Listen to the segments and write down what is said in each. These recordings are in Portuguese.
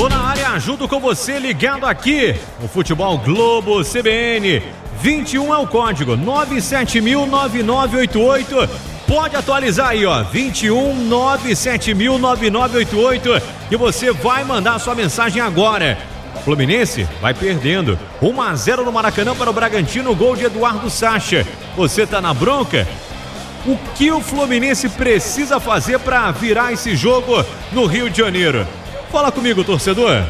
Tô na área, junto com você, ligado aqui no Futebol Globo CBN. 21 é o código, 970009988. Pode atualizar aí, ó, 21 970009988, que você vai mandar sua mensagem agora. Fluminense vai perdendo 1-0 no Maracanã para o Bragantino, gol de Eduardo Sacha. Você tá na bronca? O que o Fluminense precisa fazer para virar esse jogo no Rio de Janeiro? Fala comigo, torcedor.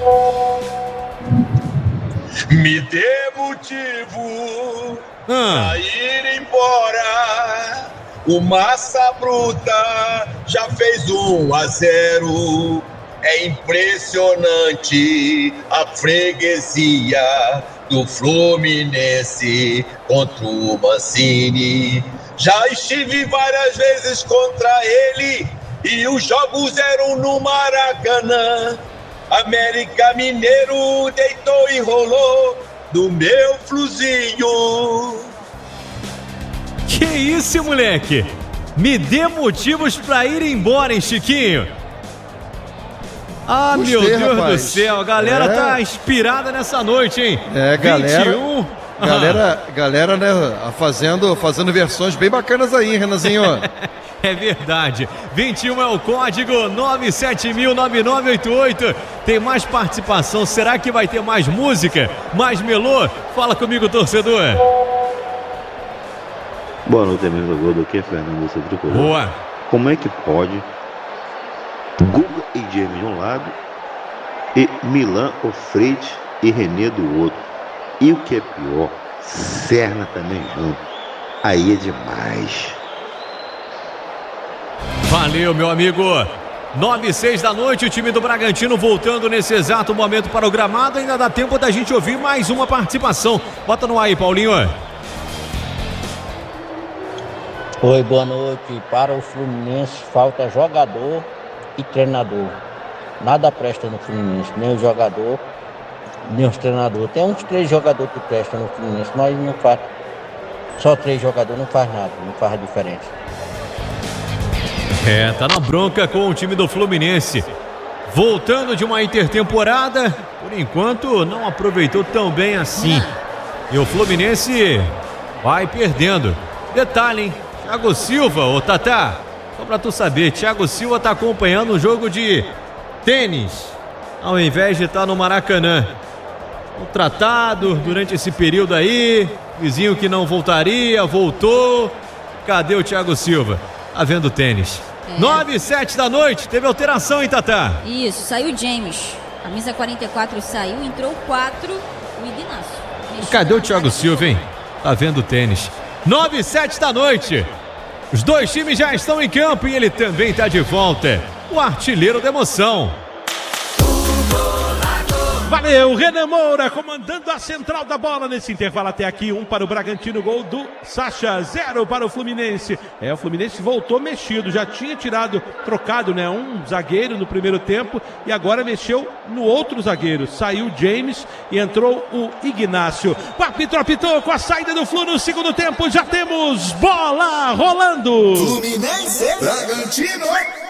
Me dê motivo pra ir embora. O Massa Bruta já fez 1-0. É impressionante a freguesia do Fluminense contra o Mancini. Já estive várias vezes contra ele e os jogos eram no Maracanã. América Mineiro deitou e rolou do meu Fluzinho. Que isso, moleque? Me dê motivos pra ir embora, hein, Chiquinho? Ah, gostei, meu Deus, rapaz, do céu, a galera tá inspirada nessa noite, hein? Galera. 21. Galera, né, fazendo versões bem bacanas aí, hein, Renanzinho? É verdade. 21 é o código, 970009988. Tem mais participação. Será que vai ter mais música? Mais melô? Fala comigo, torcedor. Boa noite, amigo do Gordo. Aqui é Fernando do Tricolor. Boa. Como é que pode Guga e James de um lado e Milan, Ofrete e René do outro? E o que é pior, Serna também junto. Aí é demais. Valeu, meu amigo. 9:06 da noite, o time do Bragantino voltando nesse exato momento para o gramado. Ainda dá tempo da gente ouvir mais uma participação. Bota no ar aí, Paulinho. Oi, boa noite. Para o Fluminense falta jogador e treinador. Nada presta no Fluminense, nem o jogador, nem os treinadores. Tem uns 3 jogadores que prestam no Fluminense, mas não faz. Só 3 jogadores não faz nada, não faz a diferença. Tá na bronca com o time do Fluminense. Voltando de uma intertemporada, por enquanto não aproveitou tão bem assim. E o Fluminense vai perdendo. Detalhe, hein? Thiago Silva, ô Tatá, só pra tu saber, Thiago Silva tá acompanhando o jogo de tênis, ao invés de estar no Maracanã. Tratado durante esse período aí, vizinho que não voltaria, voltou. Cadê o Thiago Silva? Tá vendo tênis. 9:07 da noite, teve alteração, hein, Tatá? Isso, saiu o James. Camisa 44 saiu, entrou 4, o Ignacio. Cadê o Thiago Silva, hein? Tá vendo tênis. 9:07 da noite. Os dois times já estão em campo e ele também tá de volta. O artilheiro da emoção. Valeu, Renan Moura comandando a central da bola nesse intervalo até aqui. 1 para o Bragantino, gol do Sacha, 0 para o Fluminense. O Fluminense voltou mexido, já tinha trocado, né, um zagueiro no primeiro tempo e agora mexeu no outro zagueiro. Saiu James e entrou o Ignacio. O árbitro apitou com a saída do Flu no segundo tempo. Já temos bola rolando. Fluminense, Bragantino.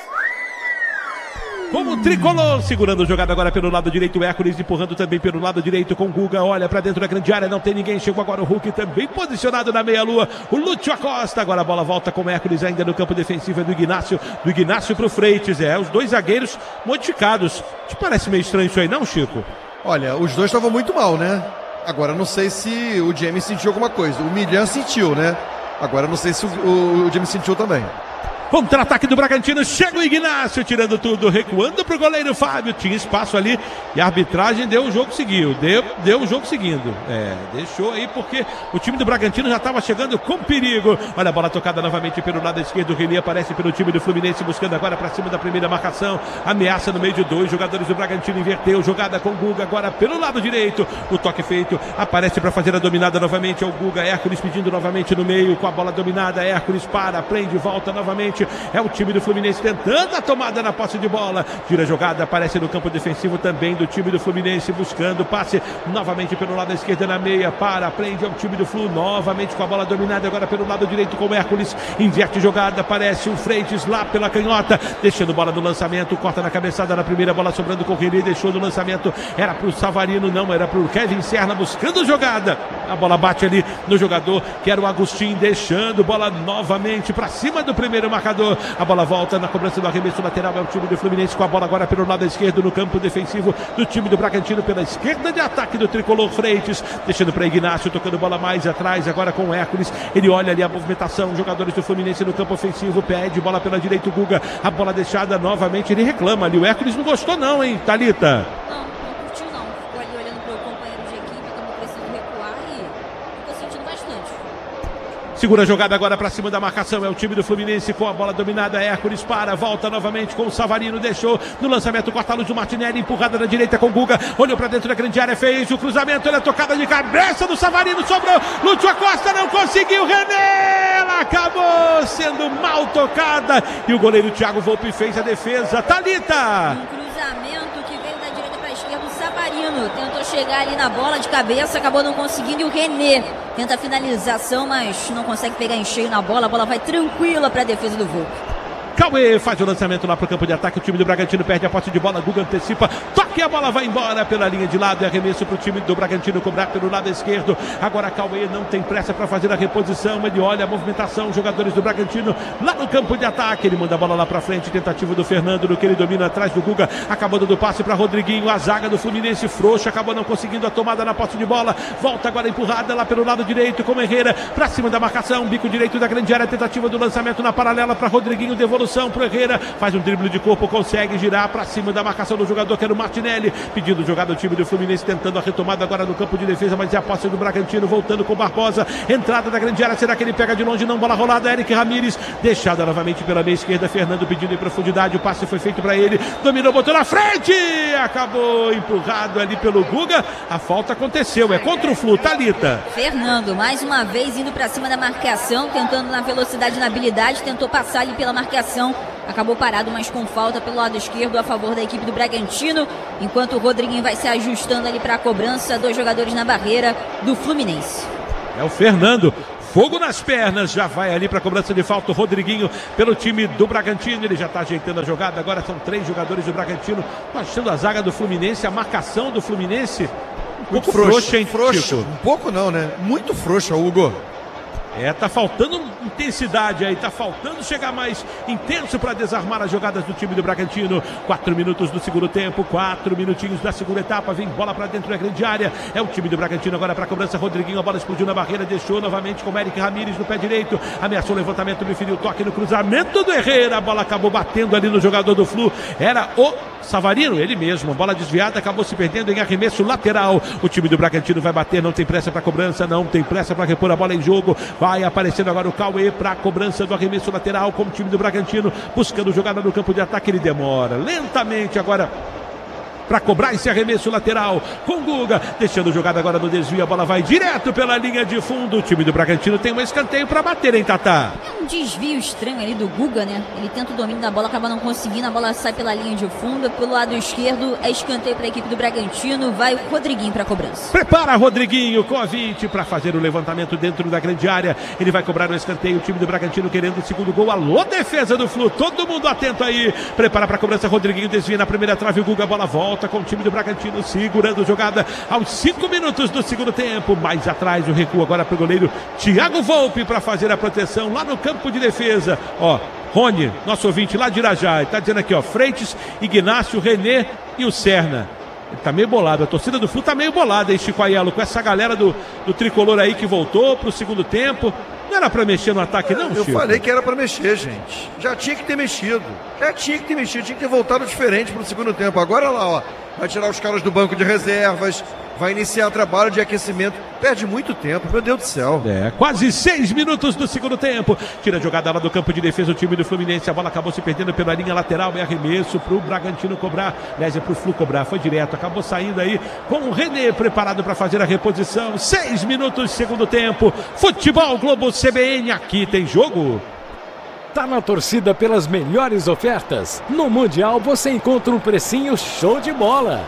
Como o tricolor, segurando o jogado agora pelo lado direito, o Hércules empurrando também pelo lado direito com o Guga, olha pra dentro da grande área, não tem ninguém, chegou agora o Hulk também posicionado na meia-lua, o Lúcio Acosta, agora a bola volta com o Hércules ainda no campo defensivo, do Ignacio pro Freitas, os dois zagueiros modificados. Te parece meio estranho isso aí, não, Chico? Olha, os dois estavam muito mal, né? Agora não sei se o James sentiu alguma coisa, o Milhan sentiu, né? Agora não sei se o James sentiu também. Contra-ataque do Bragantino, chega o Ignacio tirando tudo, recuando pro goleiro Fábio, tinha espaço ali e a arbitragem deu o jogo deu o jogo seguindo, deixou aí porque o time do Bragantino já estava chegando com perigo. Olha a bola tocada novamente pelo lado esquerdo, o René aparece pelo time do Fluminense buscando agora para cima da primeira marcação, ameaça no meio de 2 jogadores do Bragantino, inverteu, jogada com o Guga agora pelo lado direito, o toque feito, aparece para fazer a dominada novamente, é o Guga, Hércules pedindo novamente no meio com a bola dominada, Hércules para, prende, volta novamente novamente. É o time do Fluminense tentando a tomada na posse de bola. Gira a jogada, aparece no campo defensivo também do time do Fluminense, buscando passe novamente pelo lado esquerdo na meia. Prende ao time do Flu, novamente com a bola dominada agora pelo lado direito com o Hércules. Inverte jogada, aparece o Freitas lá pela canhota, deixando bola no lançamento, corta na cabeçada na primeira, bola sobrando com o René, deixou no lançamento, era pro Savarino, não, era pro Kevin Serna buscando jogada. A bola bate ali no jogador que era o Agostinho, deixando bola novamente para cima do primeiro marcador. A bola volta na cobrança do arremesso lateral, é o time do Fluminense com a bola agora pelo lado esquerdo no campo defensivo do time do Bragantino, pela esquerda de ataque do tricolor Freitas, deixando para Ignacio, tocando bola mais atrás agora com o Hércules. Ele olha ali a movimentação, jogadores do Fluminense no campo ofensivo, pede bola pela direita, o Guga, a bola deixada novamente, ele reclama ali. O Hércules não gostou não, hein, Thalita? Não curtiu não, ficou ali olhando pro companheiro de equipe, como precisa recuar e ficou sentindo bastante. Segura a jogada agora para cima da marcação, é o time do Fluminense com a bola dominada, Hércules volta novamente com o Savarino, deixou no lançamento, corta a luz do Martinelli, empurrada na direita com o Guga, olhou para dentro da grande área, fez o cruzamento, ele é tocada de cabeça do Savarino, sobrou, Lúcio Acosta não conseguiu, René, ela acabou sendo mal tocada e o goleiro Thiago Volpi fez a defesa. Thalita! Um cruzamento que veio da direita para a esquerda, o Savarino tentou chegar ali na bola de cabeça, acabou não conseguindo, e o René tenta a finalização, mas não consegue pegar em cheio na bola, a bola vai tranquila para a defesa do Volpi. Cauê faz o lançamento lá para o campo de ataque, o time do Bragantino perde a posse de bola, Guga antecipa, toque, a bola vai embora pela linha de lado, é arremesso para o time do Bragantino cobrar pelo lado esquerdo. Agora Cauê não tem pressa para fazer a reposição, ele olha a movimentação, jogadores do Bragantino lá no campo de ataque, ele manda a bola lá para frente, tentativa do Fernando, no que ele domina atrás do Guga, acabou dando passe para Rodriguinho, a zaga do Fluminense frouxa, acabou não conseguindo a tomada na posse de bola, volta agora empurrada lá pelo lado direito com Herrera, para cima da marcação, bico direito da grande área, tentativa do lançamento na paralela para Rodriguinho, devolução para Herrera, faz um drible de corpo, consegue girar para cima da marcação do jogador que era o Martinelli, pedindo jogada do time do Fluminense, tentando a retomada agora no campo de defesa, mas é a posse do Bragantino, voltando com Barbosa, entrada da grande área, será que ele pega de longe? Não, bola rolada, Eric Ramírez, deixada novamente pela meia esquerda, Fernando pedindo em profundidade, o passe foi feito para ele, dominou, botou na frente, acabou empurrado ali pelo Guga, a falta aconteceu, é contra o Flu, Thalita. Fernando, mais uma vez indo para cima da marcação, tentando na velocidade, na habilidade, tentou passar ali pela marcação, acabou parado, mas com falta pelo lado esquerdo a favor da equipe do Bragantino, enquanto o Rodriguinho vai se ajustando ali para a cobrança, dois jogadores na barreira do Fluminense. É o Fernando, fogo nas pernas, já vai ali para a cobrança de falta o Rodriguinho pelo time do Bragantino, ele já está ajeitando a jogada, agora são 3 jogadores do Bragantino, achando a zaga do Fluminense, a marcação do Fluminense um pouco frouxa, hein, Chico? Um pouco não, né? Muito frouxa, Hugo. Tá faltando intensidade aí, tá faltando chegar mais intenso para desarmar as jogadas do time do Bragantino. 4 minutos do segundo tempo, 4 minutinhos da segunda etapa, vem bola para dentro da grande área, é o time do Bragantino agora para a cobrança, Rodriguinho, a bola explodiu na barreira, deixou novamente com o Eric Ramírez no pé direito, ameaçou o levantamento, preferiu o toque no cruzamento do Herrera, a bola acabou batendo ali no jogador do Flu, era o Savarino, ele mesmo, bola desviada, acabou se perdendo em arremesso lateral, o time do Bragantino vai bater, não tem pressa para a cobrança, não tem pressa para repor a bola em jogo, vai aparecendo agora o Cauê para a cobrança do arremesso lateral, como o time do Bragantino, buscando jogada no campo de ataque, ele demora, lentamente agora para cobrar esse arremesso lateral com o Guga, deixando jogada agora no desvio, a bola vai direto pela linha de fundo, o time do Bragantino tem um escanteio para bater, hein, Tatá? É um desvio estranho ali do Guga, né? Ele tenta o domínio da bola, acaba não conseguindo, a bola sai pela linha de fundo, pelo lado esquerdo é escanteio para a equipe do Bragantino, vai o Rodriguinho para a cobrança. Prepara Rodriguinho com a 20 para fazer o levantamento dentro da grande área, ele vai cobrar o escanteio, o time do Bragantino querendo o segundo gol, alô defesa do Flu, todo mundo atento aí, prepara para a cobrança, Rodriguinho desvia na primeira trave, o Guga, a bola volta com o time do Bragantino segurando jogada aos 5 minutos do segundo tempo, mais atrás o recuo agora para o goleiro Thiago Volpi para fazer a proteção lá no campo de defesa, ó, Rony, nosso ouvinte lá de Irajá, está dizendo aqui, ó, Freitas, Ignacio, René e o Serna. Ele tá meio bolado, a torcida do Flu tá meio bolada, hein, Chico Aiello, com essa galera do tricolor aí que voltou pro segundo tempo. Não era pra mexer no ataque, não, Chico? Eu falei que era pra mexer, gente. Já tinha que ter mexido. Tinha que ter voltado diferente pro segundo tempo. Agora lá, ó, vai tirar os caras do banco de reservas, vai iniciar trabalho de aquecimento. Perde muito tempo, meu Deus do céu. Quase 6 minutos do segundo tempo. Tira a jogada lá do campo de defesa o time do Fluminense. A bola acabou se perdendo pela linha lateral. É arremesso pro Bragantino cobrar. Aliás, é pro Flu cobrar. Foi direto. Acabou saindo aí com o René preparado para fazer a reposição. 6 minutos do segundo tempo. Futebol Globo CBN. Aqui tem jogo. Tá na torcida pelas melhores ofertas? No Mundial você encontra um precinho show de bola.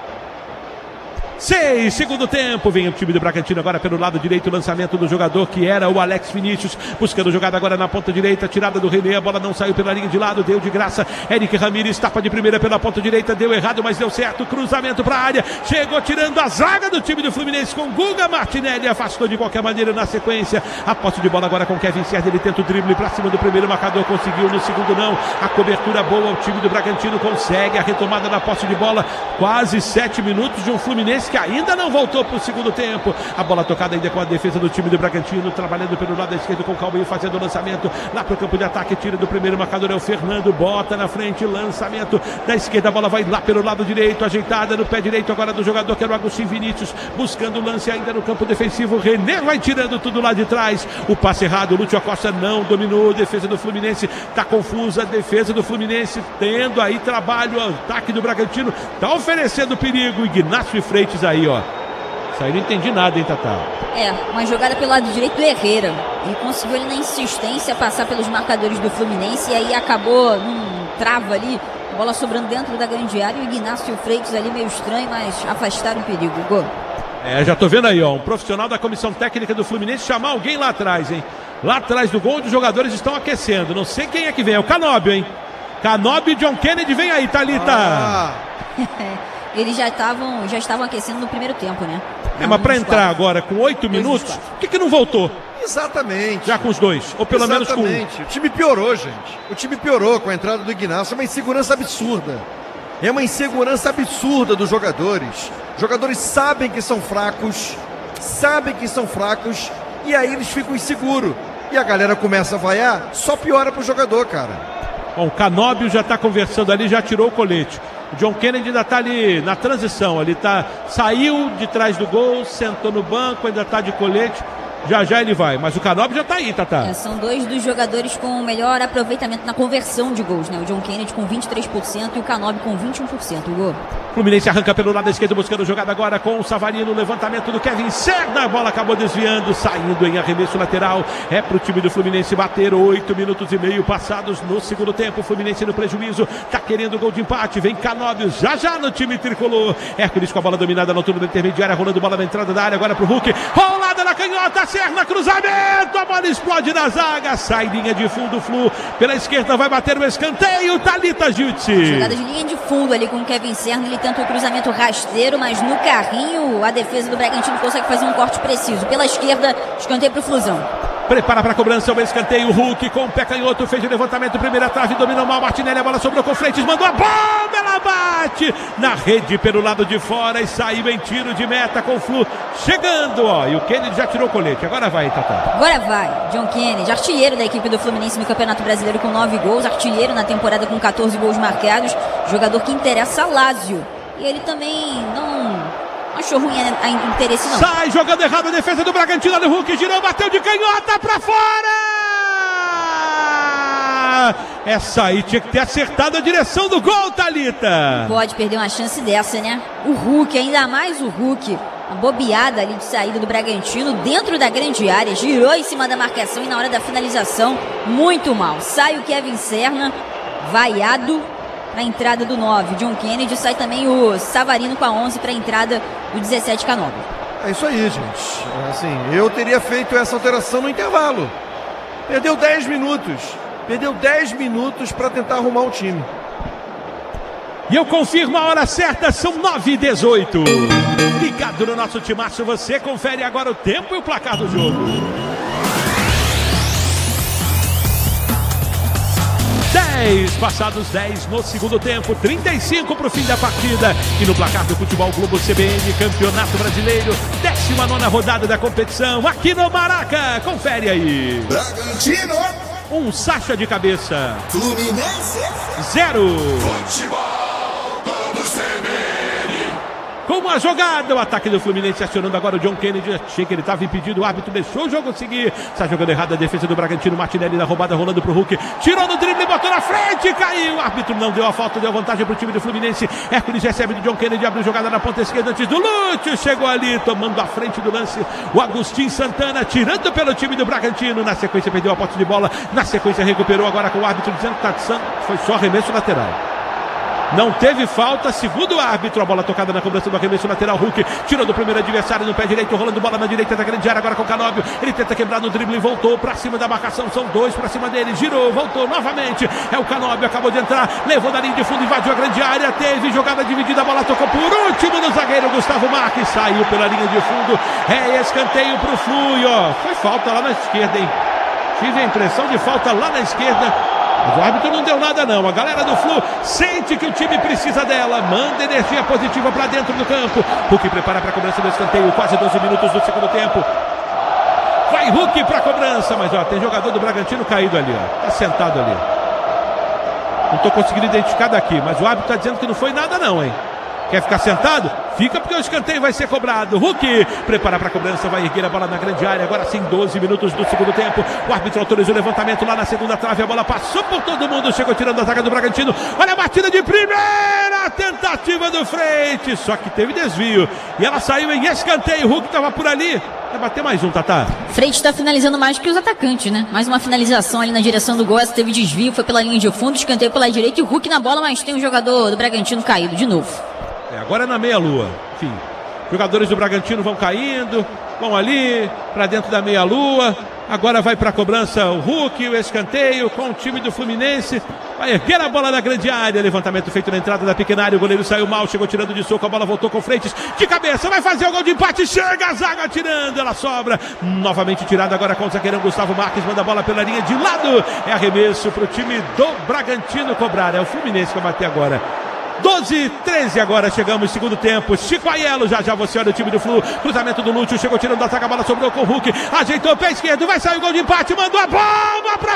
6, segundo tempo, vem o time do Bragantino agora pelo lado direito, o lançamento do jogador que era o Alex Vinícius, buscando jogada agora na ponta direita, tirada do René, a bola não saiu pela linha de lado, deu de graça, Eric Ramírez, tapa de primeira pela ponta direita, deu errado, mas deu certo, cruzamento para a área, chegou tirando a zaga do time do Fluminense com Guga Martinelli, afastou de qualquer maneira na sequência, a posse de bola agora com Kevin Serra, ele tenta o drible para cima do primeiro marcador, conseguiu, no segundo não, a cobertura boa, o time do Bragantino consegue a retomada da posse de bola, quase 7 minutos de um Fluminense que ainda não voltou para o segundo tempo. A bola tocada ainda com a defesa do time do Bragantino, trabalhando pelo lado esquerdo com o Calbinho, fazendo o lançamento lá para o campo de ataque, tira do primeiro marcador, é o Fernando, bota na frente, lançamento da esquerda, a bola vai lá pelo lado direito, ajeitada no pé direito agora do jogador que era o Agostinho Vinícius, buscando o lance ainda no campo defensivo, René vai tirando tudo lá de trás, o passe errado, o Lúcio Acosta não dominou, defesa do Fluminense tá confusa, defesa do Fluminense tendo aí trabalho, o ataque do Bragantino tá oferecendo perigo, Ignacio e Freitas aí, ó. Isso aí não entendi nada, hein, Tatá? Uma jogada pelo lado direito do Herrera. Ele conseguiu ali na insistência passar pelos marcadores do Fluminense e aí acabou num trava ali, a bola sobrando dentro da grande área e o Ignacio Freitas ali meio estranho, mas afastaram o perigo. Gol. Já tô vendo aí, ó, um profissional da comissão técnica do Fluminense chamar alguém lá atrás, hein? Lá atrás do gol, os jogadores estão aquecendo. Não sei quem é que vem, é o Canóbio, hein? Canóbio e John Kennedy, vem aí, Thalita. Eles já estavam aquecendo no primeiro tempo, né? Mas para entrar agora com 8 minutos, por que não voltou? Exatamente. Já com os dois, ou pelo menos com um. O time piorou, gente. O time piorou com a entrada do Ignacio. É uma insegurança absurda. É uma insegurança absurda dos jogadores. Os jogadores sabem que são fracos, e aí eles ficam inseguros. E a galera começa a vaiar, só piora pro jogador, cara. Bom, o Canóbio já está conversando ali, já tirou o colete. O John Kennedy ainda está ali na transição, saiu de trás do gol, sentou no banco, ainda está de colete. Já ele vai, mas o Canóbio já tá aí, Tatá. São dois dos jogadores com o melhor aproveitamento na conversão de gols, né? O John Kennedy com 23% e o Canóbio com 21%. O gol. Fluminense arranca pelo lado esquerdo, buscando jogada agora com o Savarino, levantamento do Kevin Serra, a bola acabou desviando, saindo em arremesso lateral, é pro time do Fluminense bater, 8 minutos e meio passados no segundo tempo, Fluminense no prejuízo, tá querendo gol de empate, vem Canóbio, já no time tricolor, Hércules com a bola dominada na altura da intermediária, rolando bola na entrada da área, agora pro Hulk, rolada na canhota, Serra, cruzamento, a bola explode na zaga, sai linha de fundo, Flu, pela esquerda vai bater o escanteio, Thalita Jutsi. Jogada de linha de fundo ali com o Kevin Serra, ele tenta o cruzamento rasteiro, mas no carrinho a defesa do Bragantino consegue fazer um corte preciso. Pela esquerda, escanteio pro Flusão. Prepara para a cobrança, o escanteio, o Hulk com o pé canhoto, fez o levantamento, primeira trave, dominou mal, Martinelli, a bola sobrou com Freitas, mandou a bomba, ela bate na rede pelo lado de fora e saiu em tiro de meta com o Flu, chegando, ó, e o Kennedy já tirou o colete, agora vai, Tatá. Agora vai, John Kennedy, artilheiro da equipe do Fluminense no Campeonato Brasileiro com 9 gols, artilheiro na temporada com 14 gols marcados, jogador que interessa a Lazio, e ele também não achou ruim a interesse, não. Sai jogando errado a defesa do Bragantino, o Hulk girou, bateu de canhota pra fora! Essa aí tinha que ter acertado a direção do gol, Thalita. Pode perder uma chance dessa, né? O Hulk, ainda mais o Hulk, uma bobeada ali de saída do Bragantino dentro da grande área, girou em cima da marcação e na hora da finalização, muito mal. Sai o Kevin Serra, vaiado para a entrada do 9, John Kennedy, sai também o Savarino com a 11 para a entrada do 17, Canóbio. É isso aí, gente. Assim, eu teria feito essa alteração no intervalo. Perdeu 10 minutos para tentar arrumar o time. E eu confirmo a hora certa, são 9h18. Ligado no nosso timaço, você confere agora o tempo e o placar do jogo. 10, passados 10 no segundo tempo, 35 para o fim da partida. E no placar do Futebol Globo CBN, Campeonato Brasileiro, 19ª rodada da competição, aqui no Maraca. Confere aí. Bragantino. Um Sacha de cabeça. Fluminense. 0. Futebol Globo CBN. com a jogada. O ataque do Fluminense acionando agora o John Kennedy. Achei que ele estava impedido, o árbitro deixou o jogo seguir. Está jogando errado a defesa do Bragantino. Martinelli na roubada, rolando pro Hulk. Tirou no drible, botou na frente, caiu. O árbitro não deu a falta, deu vantagem pro time do Fluminense. Hércules recebe do John Kennedy, abre jogada na ponta esquerda antes do Lúcio. Chegou ali, tomando a frente do lance. O Agostinho Santana, tirando pelo time do Bragantino. Na sequência perdeu a posse de bola. Na sequência recuperou agora com o árbitro dizendo que foi só arremesso lateral. Não teve falta, segundo o árbitro. A bola tocada na cobrança do arremesso lateral. Hulk tirou do primeiro adversário no pé direito, rolando bola na direita da grande área agora com o Canóbio. Ele tenta quebrar no drible e voltou pra cima da marcação. São dois pra cima dele, girou, voltou novamente. É o Canóbio, acabou de entrar, levou da linha de fundo, invadiu a grande área. Teve jogada dividida, a bola tocou por último no zagueiro Gustavo Marques. Saiu pela linha de fundo. É escanteio pro Flu. E ó, foi falta lá na esquerda, hein? Tive a impressão de falta lá na esquerda. Mas o árbitro não deu nada não. A galera do Flu sente que o time precisa dela. Manda energia positiva para dentro do campo. Hulk prepara para a cobrança do escanteio. Quase 12 minutos do segundo tempo. Vai Hulk para a cobrança. Mas ó, tem jogador do Bragantino caído ali, ó. Tá sentado ali. Não estou conseguindo identificar daqui. Mas o árbitro está dizendo que não foi nada não, hein? Quer ficar sentado? Fica, porque o escanteio vai ser cobrado. Hulk prepara para a cobrança, vai erguer a bola na grande área. Agora sim, 12 minutos do segundo tempo. O árbitro autorizou o levantamento lá na segunda trave. A bola passou por todo mundo, chegou tirando a zaga do Bragantino. Olha a batida de primeira, tentativa do Freite. Só que teve desvio e ela saiu em escanteio. Hulk estava por ali. Vai bater mais um, Tatá. Freite está finalizando mais que os atacantes, né? Mais uma finalização ali na direção do gol. Teve desvio, foi pela linha de fundo, escanteio pela direita e o Hulk na bola, mas tem um jogador do Bragantino caído de novo. Agora é na meia-lua. Enfim, jogadores do Bragantino vão caindo, vão ali para dentro da meia-lua. Agora vai para a cobrança o Hulk, o escanteio com o time do Fluminense. Vai erguer a bola na grande área. Levantamento feito na entrada da pequena área. O goleiro saiu mal, chegou tirando de soco. A bola voltou com Freitas de cabeça. Vai fazer o gol de empate. Chega a zaga tirando. Ela sobra. Novamente tirada agora com o zagueirão Gustavo Marques. Manda a bola pela linha de lado. É arremesso para o time do Bragantino cobrar. É o Fluminense que vai bater agora. 12-13 agora, chegamos segundo tempo. Chico Aiello, já você olha o time do Flu. Cruzamento do Lúcio, chegou tirando da zaga, a bola sobrou com o Hulk. Ajeitou o pé esquerdo, vai sair o gol de empate. Mandou a bomba pra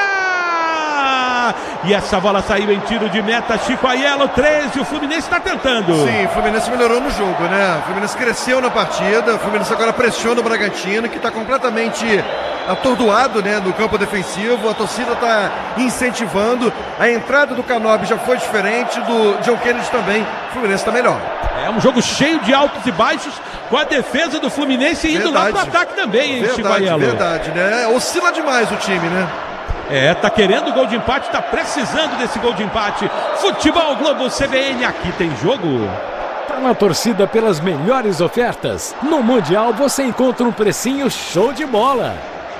fora. E essa bola saiu em tiro de meta. Chico Aiello, 13. O Fluminense está tentando. Sim, o Fluminense melhorou no jogo, né? O Fluminense cresceu na partida. O Fluminense agora pressiona o Bragantino, que está completamente atordoado, né, no campo defensivo. A torcida está incentivando. A entrada do Canóbio já foi diferente, do John Kennedy também. O Fluminense está melhor. É um jogo cheio de altos e baixos, com a defesa do Fluminense indo lá pro ataque também, hein, Chico Aiello? Verdade, né? Oscila demais o time, né? É, tá querendo gol de empate, tá precisando desse gol de empate. Futebol Globo CBN, aqui tem jogo. Tá na torcida pelas melhores ofertas. No Mundial você encontra um precinho show de bola.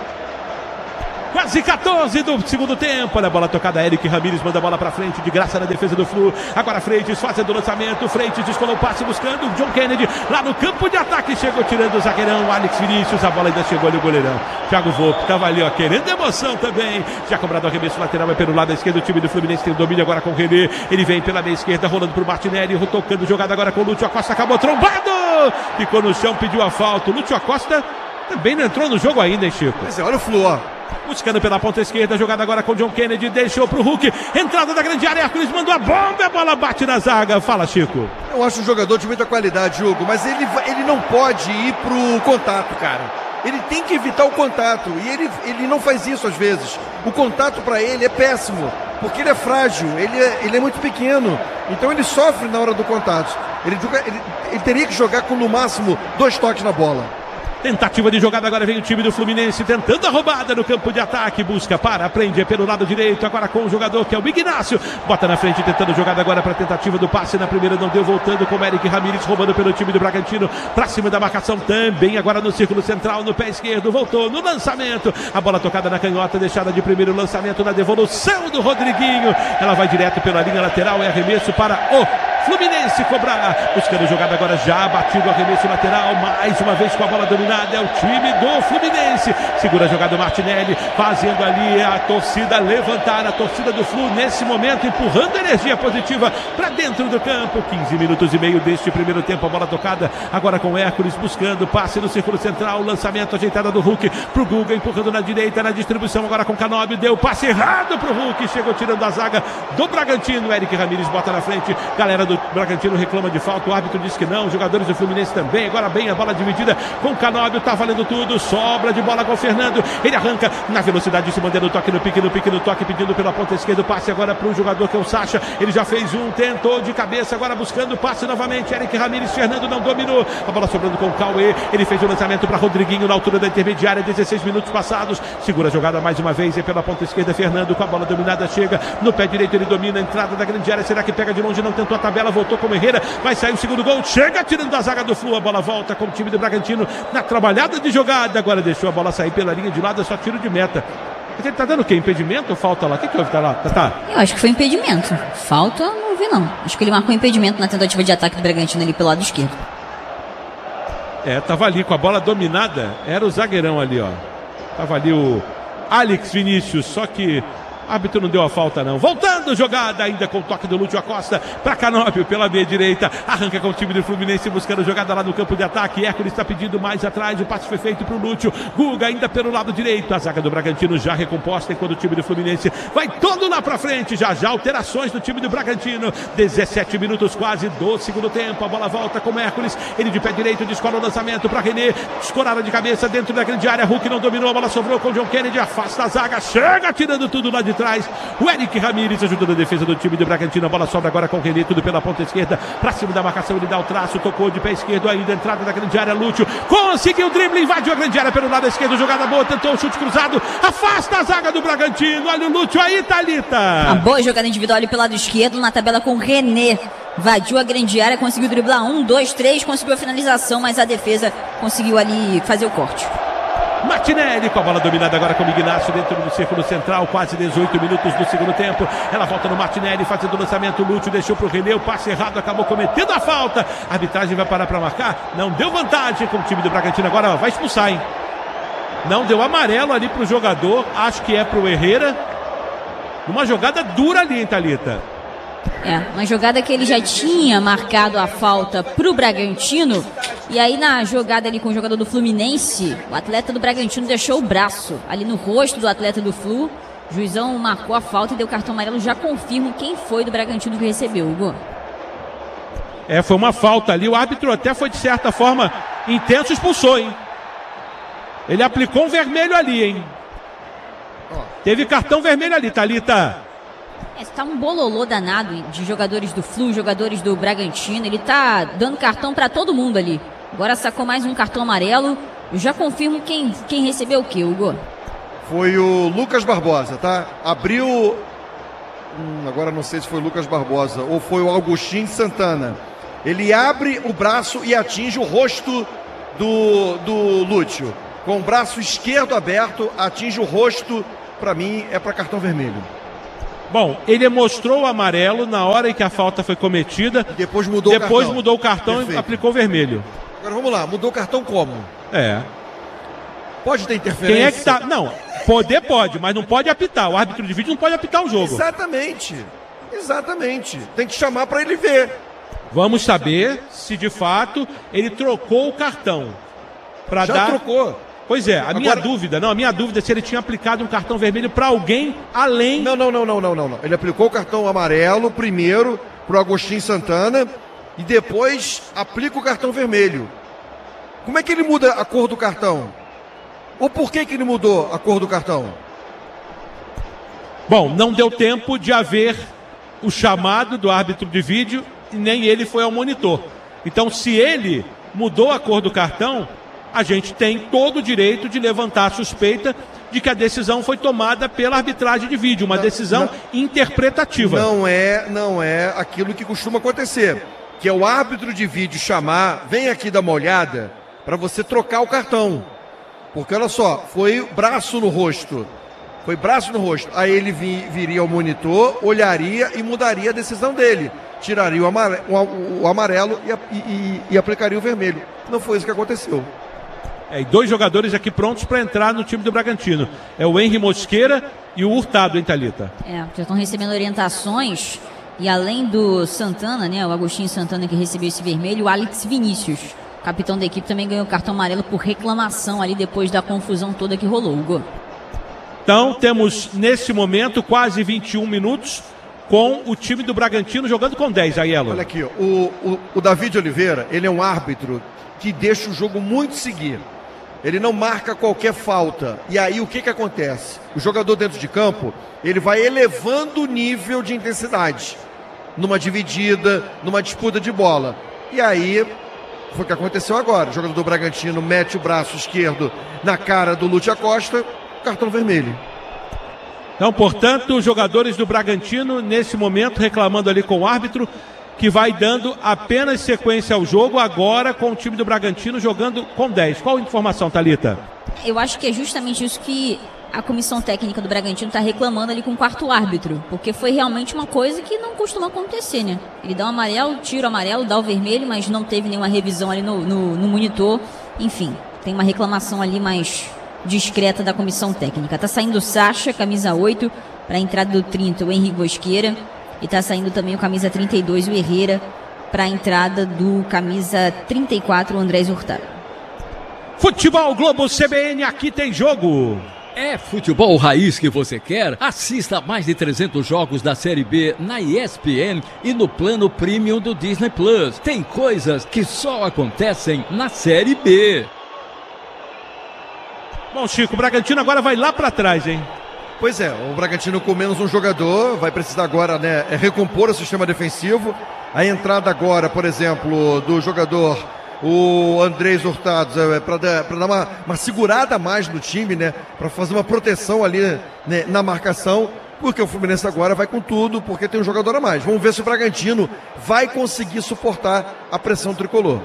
Quase 14 do segundo tempo. Olha a bola tocada. Eric Ramírez manda a bola pra frente, de graça na defesa do Flu. Agora Freitas fazendo o lançamento. Freitas descolou o passe buscando o John Kennedy lá no campo de ataque. Chegou tirando o zagueirão Alex Vinícius. A bola ainda chegou ali o goleirão Thiago Volpe. Tava ali, ó, querendo emoção também. Já cobrado o arremesso lateral, vai pelo lado esquerdo. O time do Fluminense tem o domínio agora com o René. Ele vem pela meia esquerda, rolando pro Martinelli. Tocando jogada agora com o Lúcio Acosta. Acabou trombado. Ficou no chão, pediu a falta. O Lúcio Acosta também não entrou no jogo ainda, hein, Chico? Pois é, olha o Flu, ó. Buscando pela ponta esquerda, jogada agora com o John Kennedy, deixou pro Hulk, entrada da grande área, Hércules mandou a bomba, a bola bate na zaga. Fala, Chico. Eu acho um jogador de muita qualidade, Hugo, mas ele não pode ir pro contato, cara. Ele tem que evitar o contato, e ele não faz isso às vezes. O contato para ele é péssimo, porque ele é frágil, ele é muito pequeno, então ele sofre na hora do contato. Ele teria que jogar com no máximo 2 toques na bola. Tentativa de jogada, agora vem o time do Fluminense tentando a roubada no campo de ataque, busca, prende pelo lado direito, agora com o jogador que é o Ignácio, bota na frente tentando jogada agora para tentativa do passe, na primeira não deu, voltando com o Eric Ramírez, roubando pelo time do Bragantino, pra cima da marcação também, agora no círculo central, no pé esquerdo, voltou no lançamento, a bola tocada na canhota, deixada de primeiro, lançamento na devolução do Rodriguinho, ela vai direto pela linha lateral, é arremesso para o Fluminense cobrar, buscando jogada agora já, batido o arremesso lateral, mais uma vez com a bola dominada, é o time do Fluminense, segura a jogada o Martinelli, fazendo ali a torcida levantar, a torcida do Flu nesse momento, empurrando energia positiva para dentro do campo, 15 minutos e meio deste primeiro tempo, a bola tocada agora com Hércules, buscando passe no círculo central, lançamento ajeitada do Hulk pro Guga, empurrando na direita, na distribuição agora com Canóbio, deu passe errado pro Hulk, chegou tirando a zaga do Bragantino, Eric Ramírez bota na frente, galera do do Bragantino reclama de falta, o árbitro diz que não, os jogadores do Fluminense também. Agora bem a bola dividida com o Canóbio, tá valendo tudo, sobra de bola com o Fernando, ele arranca na velocidade, se mantendo no toque, no pique, toque, pedindo pela ponta esquerda, o passe agora para o jogador que é o Sacha, ele já fez um, tentou de cabeça, agora buscando o passe novamente, Eric Ramírez, Fernando não dominou, a bola sobrando com o Cauê, ele fez o lançamento para Rodriguinho na altura da intermediária, 16 minutos passados, segura a jogada mais uma vez, e pela ponta esquerda, Fernando com a bola dominada, chega no pé direito, ele domina a entrada da grande área, será que pega de longe, não tentou a tabela, voltou como Herrera, vai sair o segundo gol, chega tirando da zaga do Flu, a bola volta com o time do Bragantino na trabalhada de jogada, agora deixou a bola sair pela linha de lado, é só tiro de meta. Mas ele tá dando o quê? Impedimento ou falta lá? O que houve? Tá lá? Tá. Eu acho que foi impedimento. Falta, não vi não. Acho que ele marcou impedimento na tentativa de ataque do Bragantino ali pelo lado esquerdo. Tava ali com a bola dominada, era o zagueirão ali, ó. Tava ali o Alex Vinícius, só que o árbitro não deu a falta não. Voltando jogada ainda com o toque do Lúcio Acosta para Canóbio pela meia direita. Arranca com o time do Fluminense buscando jogada lá no campo de ataque. Hércules está pedindo mais atrás. O passe foi feito para o Lúcio. Guga ainda pelo lado direito. A zaga do Bragantino já recomposta enquanto o time do Fluminense vai todo lá para frente. Já alterações do time do Bragantino. 17 minutos quase do segundo tempo. A bola volta com o Hércules. Ele de pé direito descola o lançamento para René. Escorada de cabeça dentro da grande área. Hulk não dominou. A bola sobrou com o John Kennedy. Afasta a zaga. Chega tirando tudo lá de trás. O Eric Ramírez ajudando a defesa do time do Bragantino. A bola sobra agora com o René, tudo pela ponta esquerda. Pra cima da marcação, ele dá o traço. Tocou de pé esquerdo ainda. Entrada da grande área. Lúcio conseguiu o drible. Invadiu a grande área pelo lado esquerdo. Jogada boa. Tentou o chute cruzado. Afasta a zaga do Bragantino. Olha o Lúcio aí, Thalita. Uma boa jogada individual ali pelo lado esquerdo. Na tabela com o René. Invadiu a grande área. Conseguiu driblar 1, 2, 3. Conseguiu a finalização. Mas a defesa conseguiu ali fazer o corte. Martinelli com a bola dominada agora com o Ignacio dentro do círculo central, quase 18 minutos do segundo tempo. Ela volta no Martinelli fazendo o lançamento. O Lúcio deixou para o René, o passe errado, acabou cometendo a falta. A arbitragem vai parar para marcar. Não deu vantagem com o time do Bragantino. Agora vai expulsar, hein? Não deu amarelo ali para o jogador. Acho que é para o Herrera. Uma jogada dura ali, hein, Thalita? Uma jogada que ele já tinha marcado a falta pro Bragantino. E aí na jogada ali com o jogador do Fluminense, o atleta do Bragantino deixou o braço ali no rosto do atleta do Flu. O juizão marcou a falta e deu cartão amarelo. Já confirmo quem foi do Bragantino que recebeu, Hugo. Foi uma falta ali. O árbitro até foi de certa forma intenso, expulsou, hein? Ele aplicou um vermelho ali, hein? Teve cartão vermelho ali, Thalita. Tá um bololô danado de jogadores do Flu, jogadores do Bragantino. Ele tá dando cartão pra todo mundo ali. Agora sacou mais um cartão amarelo. Eu já confirmo quem recebeu o quê, Hugo? Foi o Lucas Barbosa, tá? Abriu... agora não sei se foi o Lucas Barbosa ou foi o Agostinho Santana. Ele abre o braço e atinge o rosto do Lúcio. Com o braço esquerdo aberto, atinge o rosto. Pra mim, é pra cartão vermelho. Bom, ele mostrou o amarelo na hora em que a falta foi cometida. Depois mudou o cartão. Perfeito. E aplicou o vermelho. Agora vamos lá, mudou o cartão como? Pode ter interferência? Quem é que tá? Não, poder pode, mas não pode apitar. O árbitro de vídeo não pode apitar o jogo. Exatamente. Tem que chamar para ele ver. Vamos saber se de fato ele trocou o cartão. Já trocou. Pois é, a minha dúvida é se ele tinha aplicado um cartão vermelho para alguém além... Não. Ele aplicou o cartão amarelo primeiro pro Agostinho Santana e depois aplica o cartão vermelho. Como é que ele muda a cor do cartão? Ou por que ele mudou a cor do cartão? Bom, não deu tempo de haver o chamado do árbitro de vídeo e nem ele foi ao monitor. Então, se ele mudou a cor do cartão... a gente tem todo o direito de levantar a suspeita de que a decisão foi tomada pela arbitragem de vídeo, uma decisão interpretativa. Não é aquilo que costuma acontecer, que é o árbitro de vídeo chamar, vem aqui dar uma olhada, para você trocar o cartão. Porque olha só, foi braço no rosto. Aí ele viria ao monitor, olharia e mudaria a decisão dele. Tiraria o amarelo e aplicaria o vermelho. Não foi isso que aconteceu. E dois jogadores aqui prontos para entrar no time do Bragantino. É o Henry Mosqueira e o Hurtado, hein, Thalita? Já estão recebendo orientações. E além do Santana, né, o Agostinho Santana que recebeu esse vermelho, o Alex Vinícius, capitão da equipe, também ganhou cartão amarelo por reclamação ali depois da confusão toda que rolou, Hugo. Então temos nesse momento quase 21 minutos com o time do Bragantino jogando com 10, Aiello. Olha aqui, o David Oliveira, ele é um árbitro que deixa o jogo muito seguir. Ele não marca qualquer falta. E aí o que acontece? O jogador dentro de campo, ele vai elevando o nível de intensidade. Numa dividida, numa disputa de bola. E aí, foi o que aconteceu agora. O jogador do Bragantino mete o braço esquerdo na cara do Lúcio Acosta, cartão vermelho. Então, portanto, os jogadores do Bragantino, nesse momento, reclamando ali com o árbitro, que vai dando apenas sequência ao jogo, agora com o time do Bragantino jogando com 10. Qual a informação, Thalita? Eu acho que é justamente isso que a comissão técnica do Bragantino está reclamando ali com o quarto árbitro, porque foi realmente uma coisa que não costuma acontecer, né? Ele dá o amarelo, tira o amarelo, dá o vermelho, mas não teve nenhuma revisão ali no monitor. Enfim, tem uma reclamação ali mais discreta da comissão técnica. Tá saindo o Sacha, camisa 8, para a entrada do 30, o Henrique Bosqueira. E tá saindo também o camisa 32, o Herrera, para a entrada do camisa 34, o Andrés Hurtado. Futebol Globo CBN, aqui tem jogo. É futebol raiz que você quer? Assista a mais de 300 jogos da Série B na ESPN e no plano Premium do Disney Plus. Tem coisas que só acontecem na Série B. Bom, Chico, o Bragantino agora vai lá para trás, hein? Pois é, o Bragantino com menos um jogador vai precisar agora, né, recompor o sistema defensivo. A entrada agora, por exemplo, do jogador, o Andrés Hurtado, para dar uma segurada a mais no time, né, para fazer uma proteção ali, né, na marcação, porque o Fluminense agora vai com tudo, porque tem um jogador a mais. Vamos ver se o Bragantino vai conseguir suportar a pressão tricolor.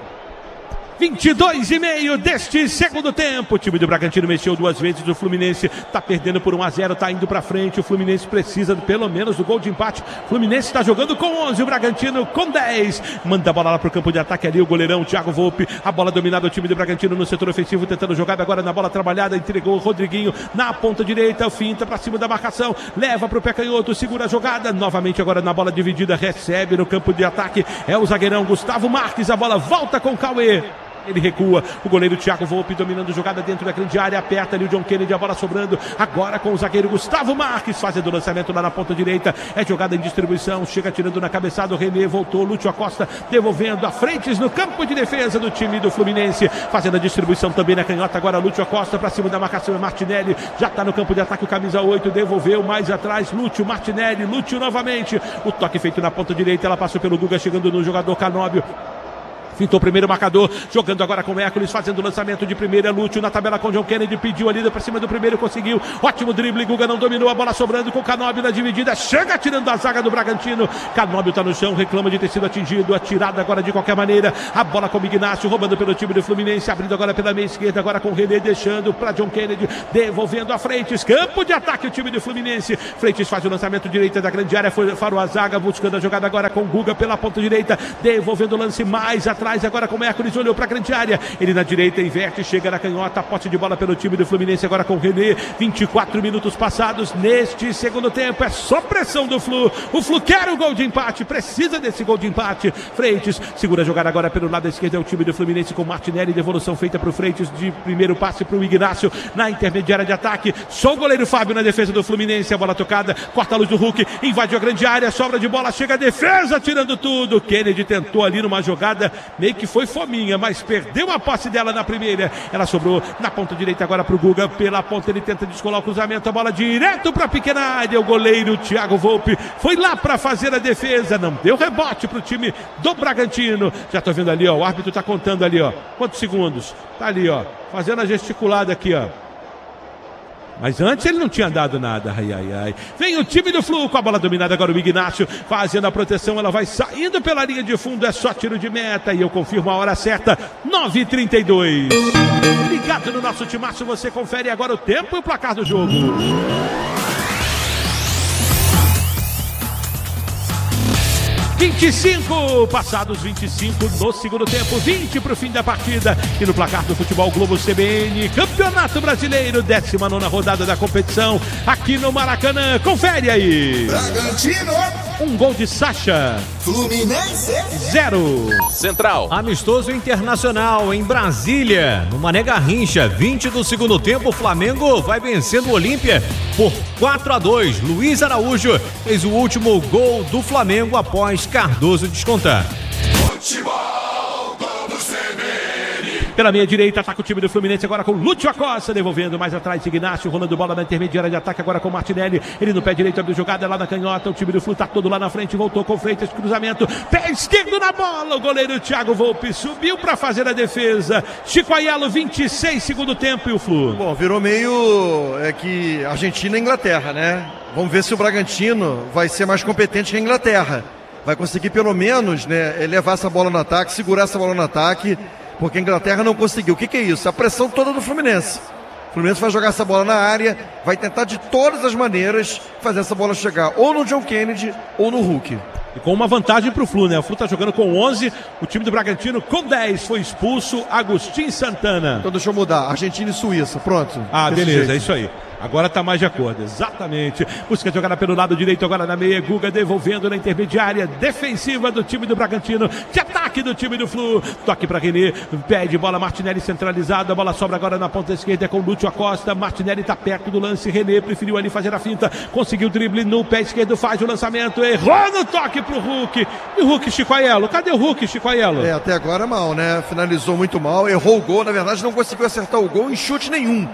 22,5 deste segundo tempo. O time do Bragantino mexeu duas vezes. O Fluminense tá perdendo por 1-0, tá indo pra frente. O Fluminense precisa pelo menos do gol de empate. O Fluminense tá jogando com 11, o Bragantino com 10. Manda a bola lá pro campo de ataque ali, o goleirão Thiago Volpe. A bola dominada, o time do Bragantino no setor ofensivo, tentando jogar agora na bola trabalhada. Entregou o Rodriguinho na ponta direita, finta pra cima da marcação, leva pro pé canhoto, segura a jogada. Novamente agora na bola dividida, recebe no campo de ataque. É o zagueirão Gustavo Marques. A bola volta com o Cauê. Ele recua, o goleiro Thiago Volpe dominando jogada dentro da grande área, aperta ali o John Kennedy, a bola sobrando, agora com o zagueiro Gustavo Marques, fazendo o lançamento lá na ponta direita, é jogada em distribuição, chega tirando na cabeçada, o René voltou, Lúcio Acosta devolvendo a frente no campo de defesa do time do Fluminense, fazendo a distribuição também na canhota, agora Lúcio Acosta para cima da marcação, Martinelli, já está no campo de ataque, o camisa 8, devolveu mais atrás, Lúcio Martinelli, Lúcio novamente, o toque feito na ponta direita, ela passou pelo Guga, chegando no jogador Canóbio. Fintou o primeiro marcador, jogando agora com o Hércules, fazendo o lançamento de primeira, Lúcio na tabela com o John Kennedy, pediu ali para cima do primeiro, conseguiu, ótimo drible, Guga não dominou, a bola sobrando com o Canóbio na dividida, chega tirando a zaga do Bragantino, Canóbio está no chão, reclama de ter sido atingido, atirado agora de qualquer maneira, a bola com o Ignacio, roubando pelo time do Fluminense, abrindo agora pela meia esquerda, agora com o René, deixando para John Kennedy, devolvendo a Freitas, campo de ataque o time do Fluminense, Freitas faz o lançamento direita da grande área, farou a zaga, buscando a jogada agora com o Guga pela ponta direita, devolvendo o lance mais atrás, agora com o Hércules, olhou para a grande área, ele na direita inverte, chega na canhota, pote de bola pelo time do Fluminense, agora com o René, 24 minutos passados neste segundo tempo, é só pressão do Flu, o Flu quer o gol de empate, precisa desse gol de empate, Freitas segura a jogada agora pelo lado esquerdo, é o time do Fluminense com Martinelli, devolução feita para o Freitas, de primeiro passe para o Ignacio, na intermediária de ataque, só o goleiro Fábio na defesa do Fluminense, a bola tocada, corta a luz do Hulk, invadiu a grande área, sobra de bola, chega a defesa, tirando tudo, Kennedy tentou ali numa jogada, meio que foi fominha, mas perdeu a posse dela na primeira, ela sobrou na ponta direita agora pro Guga, pela ponta ele tenta descolar o cruzamento, a bola direto pra pequena área, o goleiro Thiago Volpe foi lá pra fazer a defesa, não deu rebote pro time do Bragantino, já tô vendo ali, ó, o árbitro tá contando ali, ó, quantos segundos, tá ali, ó, fazendo a gesticulada aqui, ó. Mas antes ele não tinha dado nada, ai, ai, ai. Vem o time do Flu com a bola dominada agora o Ignacio, fazendo a proteção, ela vai saindo pela linha de fundo, é só tiro de meta e eu confirmo a hora certa, 9h32. Ligado no nosso timaço, você confere agora o tempo e o placar do jogo. 25, passados 25 no segundo tempo, 20 para o fim da partida. E no placar do Futebol Globo CBN, Campeonato Brasileiro, 19ª rodada da competição, aqui no Maracanã. Confere aí. Bragantino. Um gol de Sacha. Fluminense 0. Central. Amistoso Internacional em Brasília, no Mané Garrincha, 20 do segundo tempo, o Flamengo vai vencendo o Olímpia por 4-2. Luiz Araújo fez o último gol do Flamengo após Cardoso descontar. Pela meia direita, ataca o time do Fluminense agora com Lúcio Acosta, devolvendo mais atrás, Ignacio, rolando bola na intermediária de ataque agora com Martinelli, ele no pé direito abriu jogada lá na canhota, o time do Flu tá todo lá na frente, voltou com Freitas, cruzamento, pé esquerdo na bola, o goleiro Thiago Volpi subiu para fazer a defesa, Chico Aiello, 26 segundo tempo e o Flu. Bom, virou meio que Argentina e Inglaterra, né? Vamos ver se o Bragantino vai ser mais competente que a Inglaterra, vai conseguir pelo menos, né, levar essa bola no ataque, segurar essa bola no ataque, porque a Inglaterra não conseguiu. O que é isso? A pressão toda do Fluminense. O Fluminense vai jogar essa bola na área, vai tentar de todas as maneiras fazer essa bola chegar ou no John Kennedy ou no Hulk. E com uma vantagem pro Flu, né? O Flu tá jogando com 11, o time do Bragantino com 10. Foi expulso Agustin Santana. Então deixa eu mudar, Argentina e Suíça, pronto. Ah, beleza, é isso aí. Agora tá mais de acordo, exatamente. Busca jogada pelo lado direito, agora na meia, Guga devolvendo na intermediária defensiva do time do Bragantino, de ataque do time do Flu. Toque para René, pede bola, Martinelli centralizado, a bola sobra agora na ponta esquerda com Lúcio Acosta. Martinelli tá perto do lance, René preferiu ali fazer a finta, conseguiu o drible no pé esquerdo, faz o lançamento, errou no toque pro Hulk. E o Hulk, Chico Aiello, cadê o Hulk, Chico Aiello? Até agora mal, né? Finalizou muito mal, errou o gol, na verdade não conseguiu acertar o gol em chute nenhum.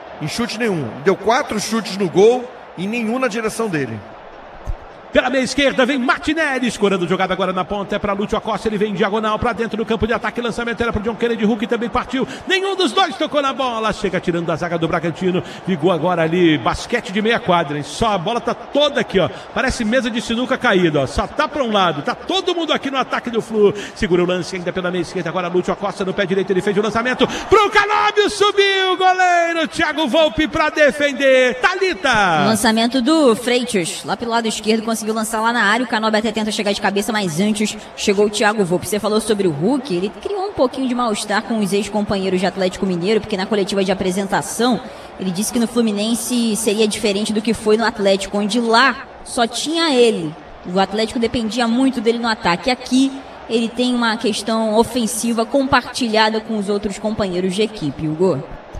Deu 4 chutes no gol e nenhum na direção dele. Pela meia esquerda vem Martinelli, escorando jogada agora na ponta, é para Lúcio Acosta, ele vem em diagonal para dentro do campo de ataque, lançamento era para John Kennedy, Hulk também partiu, nenhum dos dois tocou na bola, chega tirando da zaga do Bragantino, ligou agora ali, basquete de meia quadra, hein? Só a bola tá toda aqui, ó, parece mesa de sinuca caída, ó, só tá para um lado, tá todo mundo aqui no ataque do Flu, segura o lance ainda pela meia esquerda, agora Lúcio Acosta no pé direito, ele fez o lançamento pro Canóbio, subiu o goleiro Thiago Volpi para defender, Thalita! Lançamento do Freitas, lá pelo lado esquerdo, conseguiu lançar lá na área, o Canóbio até tenta chegar de cabeça, mas antes chegou o Thiago Volpi. Você falou sobre o Hulk, ele criou um pouquinho de mal-estar com os ex-companheiros de Atlético Mineiro, porque na coletiva de apresentação, ele disse que no Fluminense seria diferente do que foi no Atlético, onde lá só tinha ele. O Atlético dependia muito dele no ataque. Aqui, ele tem uma questão ofensiva compartilhada com os outros companheiros de equipe, Hugo.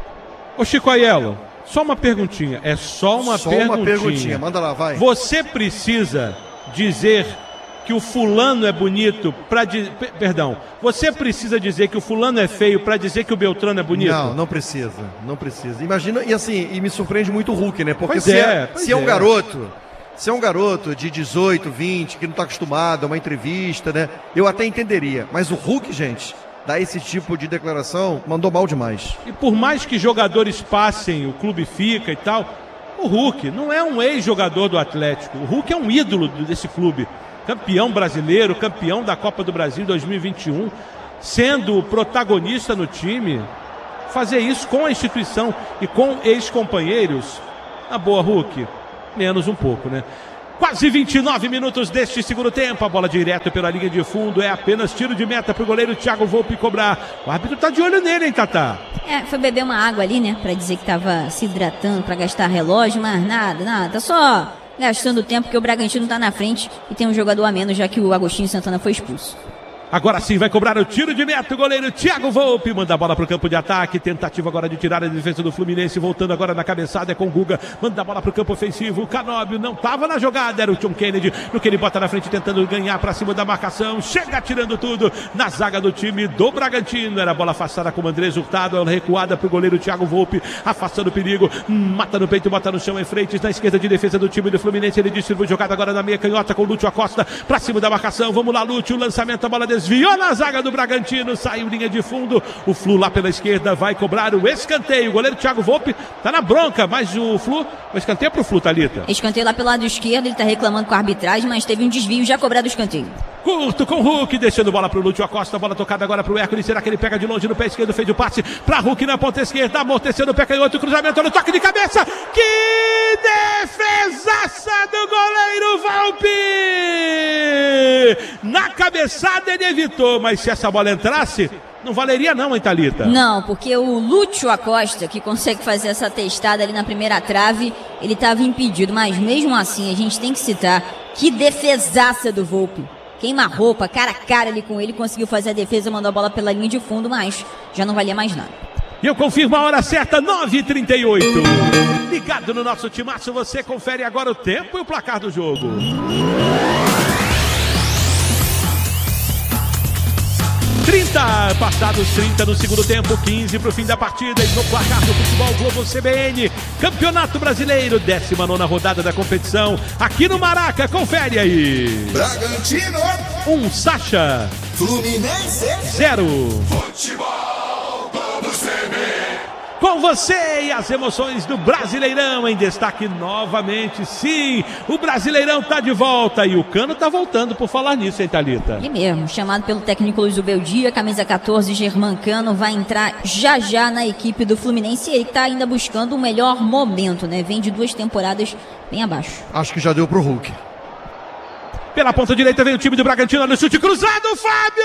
Ô Chico Aiello, só uma perguntinha, é só uma perguntinha, manda lá, vai. Você precisa dizer que o fulano é bonito perdão, você precisa dizer que o fulano é feio para dizer que o Beltrano é bonito? Não precisa. Imagina, e me surpreende muito o Hulk, né? Porque se é um garoto de 18, 20, que não está acostumado a uma entrevista, né? Eu até entenderia, mas o Hulk, gente, dar esse tipo de declaração, mandou mal demais. E por mais que jogadores passem, o clube fica e tal, o Hulk não é um ex-jogador do Atlético, o Hulk é um ídolo desse clube, campeão brasileiro, campeão da Copa do Brasil 2021, sendo protagonista no time, fazer isso com a instituição e com ex-companheiros, na boa, Hulk, menos um pouco, né? Quase 29 minutos deste segundo tempo, a bola direto pela linha de fundo, é apenas tiro de meta pro goleiro Thiago Volpi cobrar. O árbitro tá de olho nele, hein, Tatá? Foi beber uma água ali, né, pra dizer que tava se hidratando, pra gastar relógio, mas nada, tá só gastando tempo porque o Bragantino tá na frente e tem um jogador a menos, já que o Agostinho Santana foi expulso. Agora sim vai cobrar o tiro de meta, o goleiro Thiago Volpi manda a bola para o campo de ataque, tentativa agora de tirar a defesa do Fluminense, voltando agora na cabeçada, é com o Guga, manda a bola para o campo ofensivo, o Canóbio não estava na jogada, era o John Kennedy, no que ele bota na frente tentando ganhar para cima da marcação, chega tirando tudo na zaga do time do Bragantino, era a bola afastada com o Andrés Hurtado, recuada para o goleiro Thiago Volpi, afastando o perigo, mata no peito, bota no chão, é Freitas na esquerda de defesa do time do Fluminense, ele distribui jogada agora na meia canhota com o Lúcio Acosta, para cima da marcação, vamos lá Lúcio, lançamento, a bola desviou na zaga do Bragantino, saiu linha de fundo, o Flu lá pela esquerda vai cobrar o escanteio, o goleiro Thiago Volpi tá na bronca, mas o escanteio é pro Flu, Thalita. Escanteio lá pelo lado esquerdo, ele tá reclamando com a arbitragem, mas teve um desvio já cobrado o escanteio. Curto com o Hulk, deixando bola pro Lúcio Acosta, bola tocada agora pro Hércules, será que ele pega de longe no pé esquerdo, fez o passe pra Hulk na ponta esquerda, amortecendo o pé canhoto, cruzamento no toque de cabeça, que defesaça do goleiro Volpi! Na cabeçada ele evitou, mas se essa bola entrasse, Não valeria não, hein, Thalita? Não, porque o Lúcio Acosta, que consegue fazer essa testada ali na primeira trave, ele estava impedido. Mas mesmo assim, a gente tem que citar que defesaça do Volpi. Queima-roupa, cara a cara ali com ele, conseguiu fazer a defesa, mandou a bola pela linha de fundo, mas já não valia mais nada. E eu confirmo a hora certa, 9h38. Ligado no nosso timaço, você confere agora o tempo e o placar do jogo. 30, passados 30 no segundo tempo, 15 para o fim da partida. E no placar do Futebol Globo CBN, Campeonato Brasileiro, 19ª rodada da competição, aqui no Maraca, confere aí. Bragantino 1, Sacha. Fluminense 0. Futebol Globo CBN. Com você e as emoções do Brasileirão em destaque novamente. Sim, o Brasileirão tá de volta e o Cano tá voltando por falar nisso, hein, Thalita? Ele mesmo, chamado pelo técnico Luiz Ubeldia, camisa 14, Germán Cano, vai entrar já na equipe do Fluminense. E ele tá ainda buscando o melhor momento, né? Vem de 2 temporadas bem abaixo. Acho que já deu pro Hulk. Pela ponta direita vem o time do Bragantino no chute cruzado, Fábio!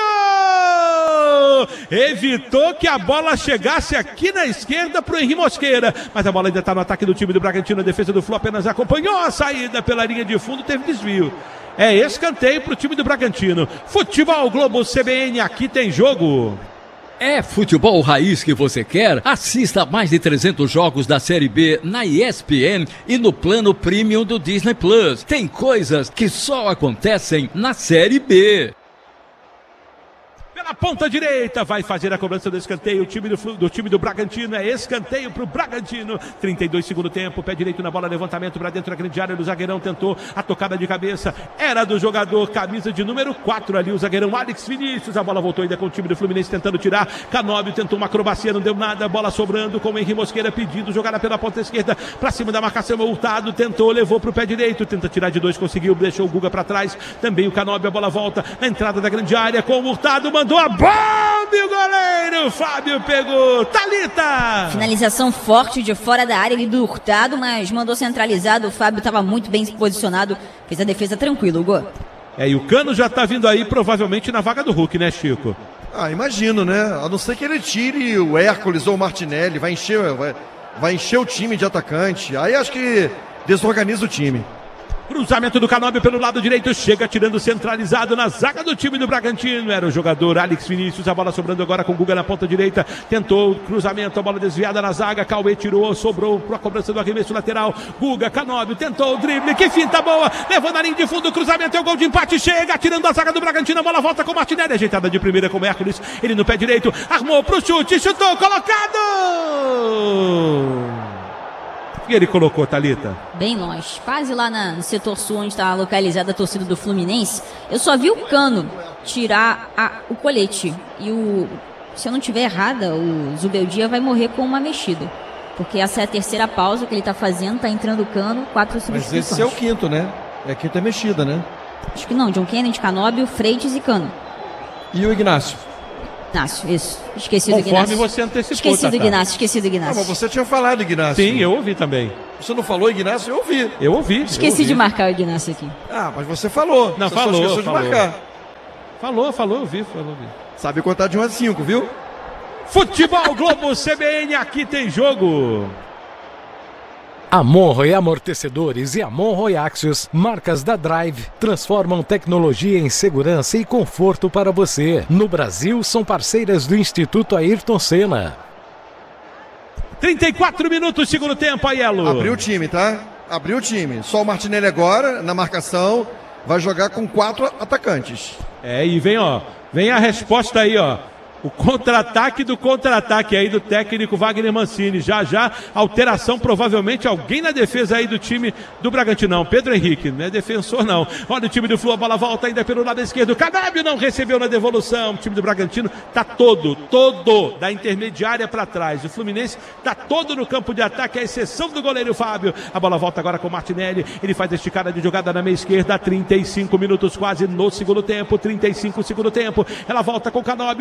Evitou que a bola chegasse aqui na esquerda pro Henri Mosqueira, mas a bola ainda está no ataque do time do Bragantino, a defesa do Flu apenas acompanhou a saída pela linha de fundo, teve desvio. É escanteio pro time do Bragantino. Futebol Globo CBN, aqui tem jogo. É futebol raiz que você quer? Assista a mais de 300 jogos da Série B na ESPN e no plano Premium do Disney Plus. Tem coisas que só acontecem na Série B. Pela ponta direita vai fazer a cobrança do escanteio. O time do time do Bragantino é escanteio pro Bragantino. 32 segundo tempo, pé direito na bola, levantamento para dentro da grande área do zagueirão, tentou a tocada de cabeça, era do jogador, camisa de número 4 ali, o zagueirão Alex Vinícius. A bola voltou ainda com o time do Fluminense tentando tirar. Canóbio tentou uma acrobacia, não deu nada, bola sobrando com o Henri Mosqueira pedindo, jogada pela ponta esquerda para cima da marcação. O Hurtado tentou, levou pro pé direito, tenta tirar de 2, conseguiu, deixou o Guga para trás, também o Canóbio. A bola volta na entrada da grande área com o Hurtado, mandou a bomba e o goleiro Fábio pegou. Thalita! Finalização forte de fora da área ali do Hurtado, mas mandou centralizado. O Fábio estava muito bem posicionado, fez a defesa tranquilo, Hugo. E o Cano já tá vindo aí provavelmente na vaga do Hulk, né, Chico? Ah, imagino, né? A não ser que ele tire o Hércules ou o Martinelli, vai encher o time de atacante. Aí acho que desorganiza o time. Cruzamento do Canóbio pelo lado direito, chega tirando centralizado na zaga do time do Bragantino. Era o jogador Alex Vinícius, a bola sobrando agora com o Guga na ponta direita. Tentou o cruzamento, a bola desviada na zaga. Cauê tirou, sobrou para a cobrança do arremesso lateral. Guga, Canóbio, tentou o drible, que finta boa. Levou na linha de fundo, o cruzamento é o gol de empate. Chega, tirando a zaga do Bragantino, a bola volta com o Martinelli. Ajeitada de primeira com o Hércules, ele no pé direito. Armou pro chute, chutou, colocado! E ele colocou, Thalita? Bem longe, quase lá no setor sul, onde está localizada a torcida do Fluminense. Eu só vi o Cano tirar o colete. E se eu não estiver errada, o Zubeldia vai morrer com uma mexida. Porque essa é a terceira pausa que ele está fazendo, está entrando o Cano, 4 substituições. Mas esse é o quinto, né? É a quinta mexida, né? Acho que não, John Kennedy, Canóbio, Freitas e Cano. E o Ignácio? Ignácio, isso. Esqueci do Ignácio. Conforme você antecipou, esqueci do Ignácio. Ah, mas você tinha falado, Ignácio. Sim, eu ouvi também. Você não falou, Ignácio? Eu ouvi. Esqueci de marcar o Ignácio aqui. Ah, mas você falou. Não, você falou. Só esqueceu de marcar. Falou, eu ouvi. Sabe contar de 1 a 5, viu? Futebol Globo CBN, aqui tem jogo. A Monroe Amortecedores e a Monroe Axios, marcas da Drive, transformam tecnologia em segurança e conforto para você. No Brasil, são parceiras do Instituto Ayrton Senna. 34 minutos, segundo tempo, Aiello. Abriu o time, tá? Abriu o time. Só o Martinelli agora, na marcação, vai jogar com 4 atacantes. E vem a resposta aí, O contra-ataque do contra-ataque aí do técnico Wagner Mancini. Já, alteração, provavelmente alguém na defesa aí do time do Bragantino. Não, Pedro Henrique, não é defensor não. Olha o time do Flu, a bola volta ainda pelo lado esquerdo. Canóbio não recebeu na devolução. O time do Bragantino tá todo da intermediária para trás. O Fluminense tá todo no campo de ataque, à exceção do goleiro Fábio. A bola volta agora com o Martinelli. Ele faz a esticada de jogada na meia esquerda. 35 minutos quase no segundo tempo. 35 segundo tempo. Ela volta com o Canóbio, cruzamento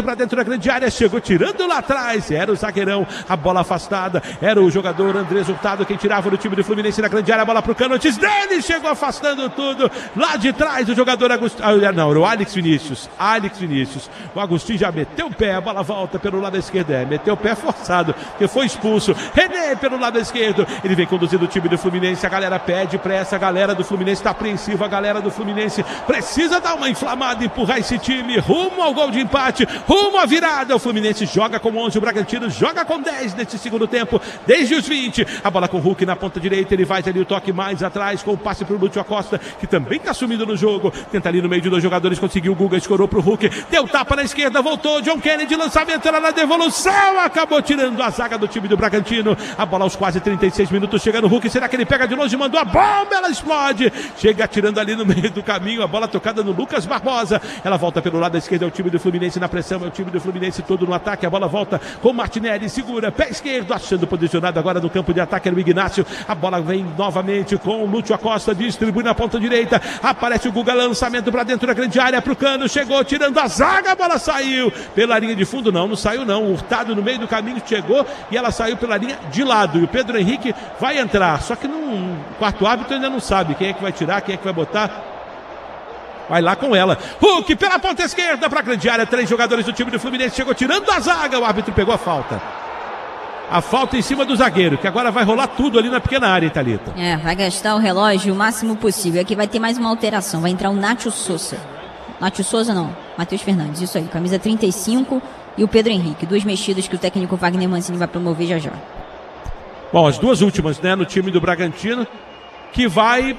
para dentro da grande área, chegou tirando lá atrás, era o zagueirão, a bola afastada, era o jogador Andrés Hurtado quem tirava do time do Fluminense na grande área, a bola pro Cano, antes dele, chegou afastando tudo, lá de trás o jogador era o Alex Vinícius, o Agostinho já meteu o pé, a bola volta pelo lado esquerdo, meteu o pé forçado, que foi expulso, René pelo lado esquerdo, ele vem conduzindo o time do Fluminense, a galera pede pressa, a galera do Fluminense está apreensiva, a galera do Fluminense precisa dar uma inflamada, empurrar esse time rumo ao gol de empate, rumo à virada. O Fluminense joga com 11, o Bragantino joga com 10 nesse segundo tempo, desde os 20. A bola com o Hulk na ponta direita, ele vai ali o toque mais atrás com o passe para o Lúcio Acosta, que também está sumindo no jogo. Tenta ali no meio de dois jogadores, conseguiu o Guga, escorou para o Hulk, deu tapa na esquerda, voltou, John Kennedy, lançamento lá na devolução, acabou tirando a zaga do time do Bragantino. A bola aos quase 36 minutos, chega no Hulk, será que ele pega de longe, mandou a bomba, ela explode, chega atirando ali no meio do caminho, a bola tocada no Lucas Barbosa, ela volta pelo lado esquerdo, é o time do Fluminense na pressão, é o time do Fluminense todo no ataque, a bola volta com o Martinelli, segura, pé esquerdo, achando posicionado agora no campo de ataque, era o Ignacio, a bola vem novamente com o Lúcio Acosta, distribui na ponta direita, aparece o Guga, lançamento para dentro da grande área, pro Cano, chegou, tirando a zaga, a bola saiu pela linha de fundo, não saiu não, o Hurtado no meio do caminho chegou e ela saiu pela linha de lado, e o Pedro Henrique vai entrar, só que no quarto árbitro ainda não sabe quem é que vai tirar, quem é que vai botar. Vai lá com ela. Hulk pela ponta esquerda para a grande área. 3 jogadores do time do Fluminense. Chegou tirando a zaga. O árbitro pegou a falta. A falta em cima do zagueiro. Que agora vai rolar tudo ali na pequena área, Thalita. Vai gastar o relógio o máximo possível. Aqui vai ter mais uma alteração. Vai entrar o Nacho Souza. Nacho Souza não. Matheus Fernandes. Isso aí. Camisa 35 e o Pedro Henrique. 2 mexidas que o técnico Wagner Mancini vai promover já. Bom, as 2 últimas, né? No time do Bragantino. Que vai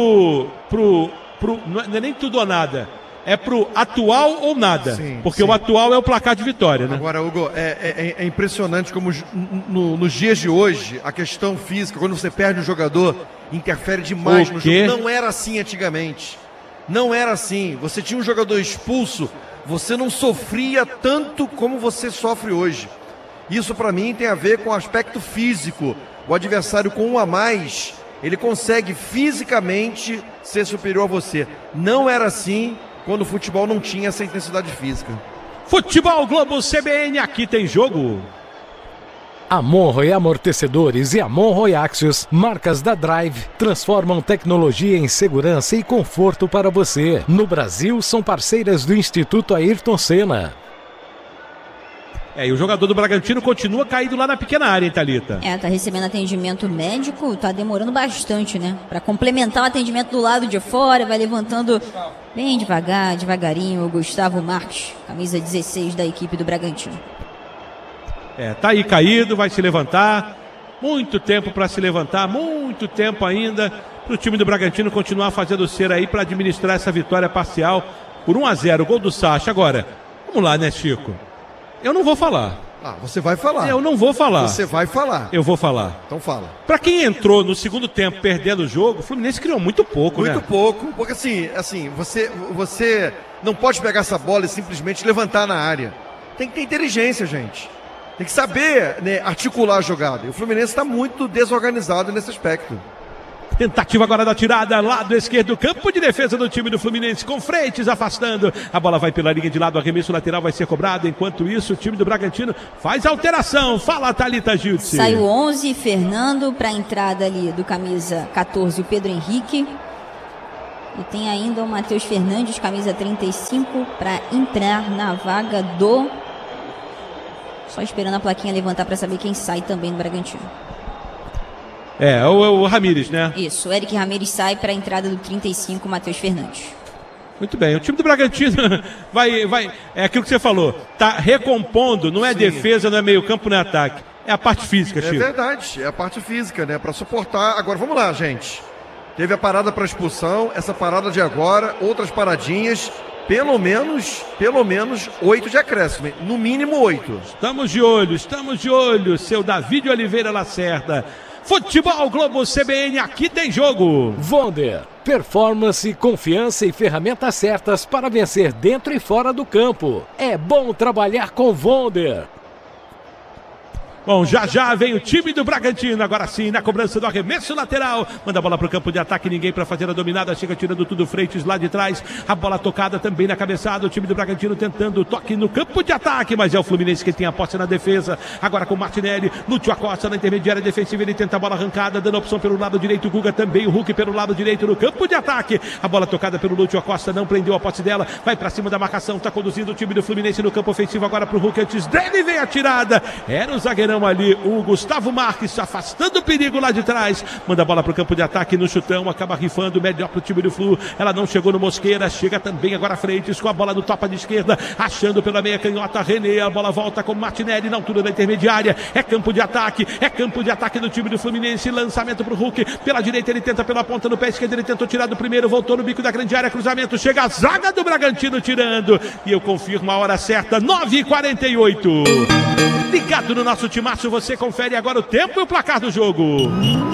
não é nem tudo ou nada, é pro atual ou nada, sim, porque sim. O atual é o placar de vitória, né? Agora, Hugo, é impressionante como nos dias de hoje, a questão física, quando você perde um jogador, interfere demais no jogo. Não era assim antigamente, não era assim, você tinha um jogador expulso, você não sofria tanto como você sofre hoje. Isso para mim tem a ver com o aspecto físico, o adversário com 1 a mais, ele consegue fisicamente ser superior a você. Não era assim quando o futebol não tinha essa intensidade física. Futebol Globo CBN, aqui tem jogo. A Monroe Amortecedores e a Monroe Axios, marcas da Drive, transformam tecnologia em segurança e conforto para você. No Brasil, são parceiras do Instituto Ayrton Senna. E o jogador do Bragantino continua caído lá na pequena área, hein, Thalita? Tá recebendo atendimento médico, tá demorando bastante, né? Para complementar o atendimento do lado de fora, vai levantando bem devagarinho, o Gustavo Marques, camisa 16 da equipe do Bragantino. Tá aí caído, vai se levantar, muito tempo para se levantar, muito tempo ainda para o time do Bragantino continuar fazendo cera aí para administrar essa vitória parcial por 1 a 0, gol do Sacha. Agora, vamos lá, né, Chico? Eu não vou falar. Você vai falar. Eu não vou falar. Você vai falar. Eu vou falar. Então fala. Pra quem entrou no segundo tempo perdendo o jogo, o Fluminense criou muito pouco, né? Muito pouco, porque assim, você não pode pegar essa bola e simplesmente levantar na área. Tem que ter inteligência, gente. Tem que saber, né, articular a jogada. E o Fluminense está muito desorganizado nesse aspecto. Tentativa agora da tirada, lado esquerdo, campo de defesa do time do Fluminense, com Freitas afastando, a bola vai pela linha de lado, arremesso lateral vai ser cobrado, enquanto isso o time do Bragantino faz alteração. Fala, Thalita Giltzi. Sai o 11, Fernando, para a entrada ali do camisa 14, o Pedro Henrique, e tem ainda o Matheus Fernandes, camisa 35, para entrar na vaga do... Só esperando a plaquinha levantar para saber quem sai também do Bragantino. O Ramires, né? Isso, o Eric Ramires sai para a entrada do 35, Matheus Fernandes. Muito bem, o time do Bragantino vai, é aquilo que você falou, tá recompondo, não é Sim. defesa, não é meio campo, não é ataque, é a parte física, Chico. É verdade, é a parte física, né, para suportar. Agora, vamos lá, gente, teve a parada para expulsão, essa parada de agora, outras paradinhas, pelo menos 8 de acréscimo, no mínimo 8. Estamos de olho, seu David Oliveira Lacerda. Futebol Globo CBN, aqui tem jogo. Vonder, performance, confiança e ferramentas certas para vencer dentro e fora do campo. É bom trabalhar com Vonder. Bom, já vem o time do Bragantino, agora sim, na cobrança do arremesso lateral. Manda a bola pro campo de ataque, ninguém para fazer a dominada, chega tirando tudo Freitas lá de trás. A bola tocada também na cabeçada, o time do Bragantino tentando o toque no campo de ataque, mas é o Fluminense que tem a posse na defesa. Agora com o Martinelli, Lúcio Acosta na intermediária defensiva, ele tenta a bola arrancada, dando a opção pelo lado direito, o Guga também, o Hulk pelo lado direito no campo de ataque. A bola tocada pelo Lúcio Acosta, não prendeu a posse dela, vai para cima da marcação, tá conduzindo o time do Fluminense no campo ofensivo, agora pro Hulk, antes dele vem a tirada. Era o zagueirão ali, o Gustavo Marques, afastando o perigo lá de trás. Manda a bola pro campo de ataque no chutão, acaba rifando, melhor pro time do Flu. Ela não chegou no Mosqueira, chega também agora Freitas com a bola no topa de esquerda, achando pela meia canhota René. A bola volta com Martinelli na altura da intermediária. É campo de ataque do time do Fluminense. Lançamento pro Hulk, pela direita ele tenta pela ponta, no pé esquerdo ele tentou tirar do primeiro, voltou no bico da grande área, cruzamento, chega a zaga do Bragantino tirando. E eu confirmo a hora certa, 9h48. Ligado no nosso timaço, você confere agora o tempo e o placar do jogo.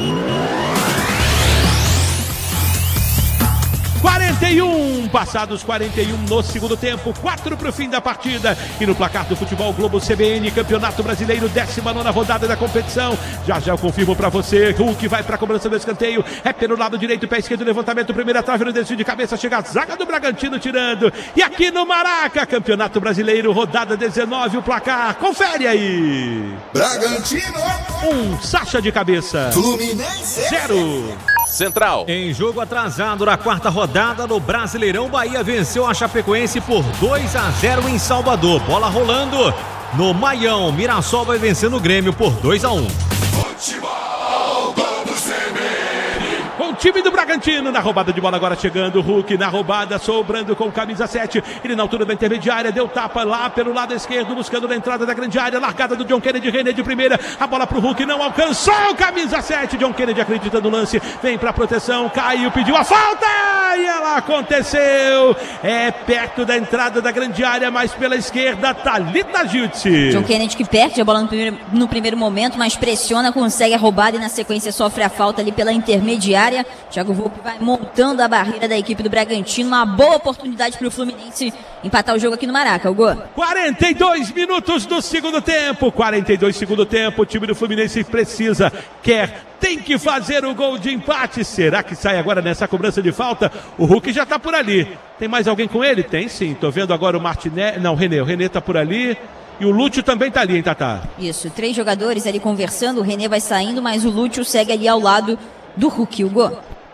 41, passados 41 no segundo tempo, 4 para o fim da partida. E no placar do Futebol Globo CBN, Campeonato Brasileiro, 19ª rodada da competição. Já eu confirmo para você, Hulk vai para a cobrança do escanteio, é pelo lado direito, pé esquerdo, levantamento, primeira trave no desvio de cabeça, chega a zaga do Bragantino tirando. E aqui no Maraca, Campeonato Brasileiro, rodada 19, o placar, confere aí. Bragantino 1, Sacha de cabeça. Fluminense 0. Central. Em jogo atrasado na quarta rodada no Brasileirão, Bahia venceu a Chapecoense por 2-0 em Salvador. Bola rolando no Maião. Mirassol vai vencendo o Grêmio por 2-1. Futebol Globo CBN. Com o time do Bragantino na roubada de bola, agora chegando o Hulk na roubada, sobrando com camisa 7, ele na altura da intermediária, deu tapa lá pelo lado esquerdo, buscando na entrada da grande área, largada do John Kennedy, René de primeira, a bola pro Hulk, não alcançou, camisa 7, John Kennedy acreditando no lance, vem pra proteção, caiu, pediu a falta, e ela aconteceu, é perto da entrada da grande área, mas pela esquerda, Thalita Jutsi. John Kennedy que perde a bola no primeiro momento, mas pressiona, consegue a roubada e na sequência sofre a falta ali pela intermediária. Thiago Volpe vai montando a barreira da equipe do Bragantino, uma boa oportunidade para o Fluminense empatar o jogo aqui no Maraca, Hugo. 42 minutos do segundo tempo, 42 segundo tempo, o time do Fluminense precisa, tem que fazer o gol de empate. Será que sai agora nessa cobrança de falta? O Hulk já tá por ali. Tem mais alguém com ele? Tem sim, tô vendo agora o Martinelli, não, o René tá por ali. E o Lúcio também tá ali, hein, Tatá? Isso, 3 jogadores ali conversando, o René vai saindo, mas o Lúcio segue ali ao lado do Hulk, Hugo.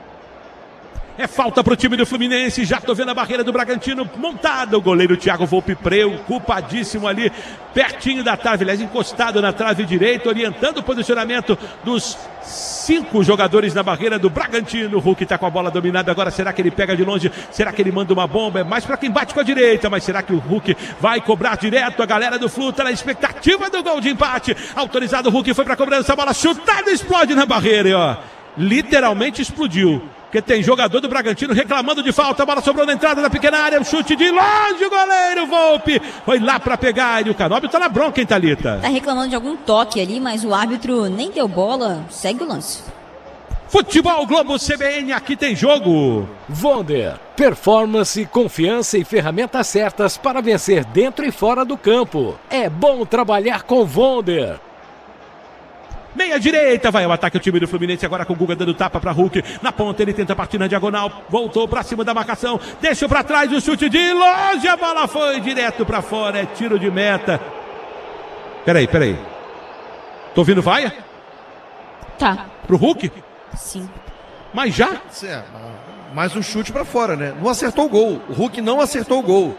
É falta pro time do Fluminense, já tô vendo a barreira do Bragantino montada, o goleiro Thiago Volpe preocupadíssimo ali, pertinho da trave, aliás, encostado na trave direita, orientando o posicionamento dos 5 jogadores na barreira do Bragantino. O Hulk tá com a bola dominada agora, será que ele pega de longe, será que ele manda uma bomba, é mais pra quem bate com a direita, mas será que o Hulk vai cobrar direto? A galera do Flu tá na expectativa do gol de empate, autorizado, o Hulk foi pra cobrança, a bola chutada, explode na barreira, e ó, literalmente explodiu. Porque tem jogador do Bragantino reclamando de falta, a bola sobrou na entrada da pequena área, chute de longe, o goleiro Volpe foi lá pra pegar, e o Canóbio tá na bronca, hein, Thalita? Tá reclamando de algum toque ali, mas o árbitro nem deu bola, segue o lance. Futebol Globo CBN, aqui tem jogo. Vonder, performance, confiança e ferramentas certas para vencer dentro e fora do campo. É bom trabalhar com Vonder. Meia direita, vai ao ataque o time do Fluminense agora com o Guga dando tapa para Hulk. Na ponta ele tenta partir na diagonal, voltou para cima da marcação, deixa para trás o chute de longe, a bola foi direto para fora, é tiro de meta. Peraí. Tô ouvindo vaia? Tá. Pro Hulk? Sim. Mas já? Mais um chute para fora, né? Não acertou o gol. O Hulk não acertou o gol.